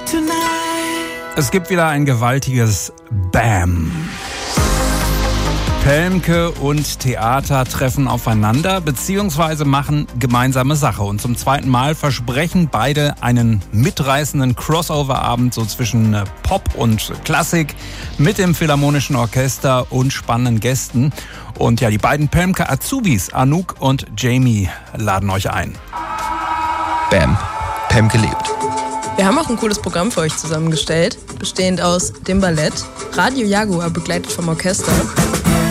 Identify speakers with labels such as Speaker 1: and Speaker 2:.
Speaker 1: Es gibt wieder ein gewaltiges Bam. Pelmke und Theater treffen aufeinander bzw. machen gemeinsame Sache. Und zum zweiten Mal versprechen beide einen mitreißenden Crossover-Abend so zwischen Pop und Klassik mit dem Philharmonischen Orchester und spannenden Gästen. Und ja, die beiden Pelmke-Azubis, Anouk und Jamie, laden euch ein.
Speaker 2: Bam. Pelmke lebt.
Speaker 3: Wir haben auch ein cooles Programm für euch zusammengestellt, bestehend aus dem Ballett, Radio Jaguar begleitet vom Orchester,